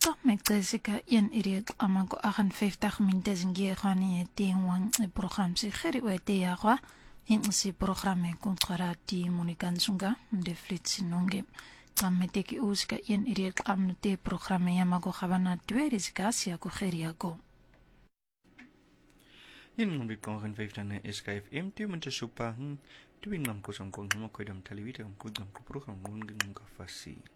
Toch Jessica 1 uur amago 58 minuten zingie khani tingwang program si kheri wete yawa in si programme kontrati monikansunga de flits nonge tameteki uska 1 uur amnute programme yamago khabana twerisika sia ko kheri yako in mbi kon 15 SKFM tu mun super tuwing nam ko song kon mo ko dam television ko dam ko program ngun ka fasi